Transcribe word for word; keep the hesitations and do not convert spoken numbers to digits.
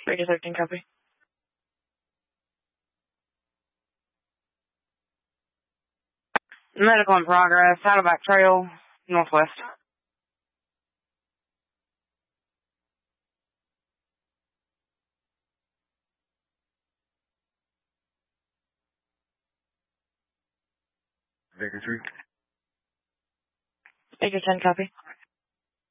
Baker thirteen, copy. Medical in progress, Saddleback Trail, northwest. Baker three. Baker ten, copy.